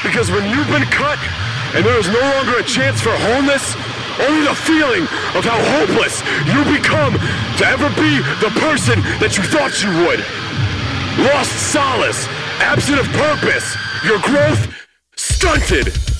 Because when you've been cut and there is no longer a chance for wholeness, only the feeling of how hopeless you become to ever be the person that you thought you would. Lost solace, absent of purpose, your growth stunted.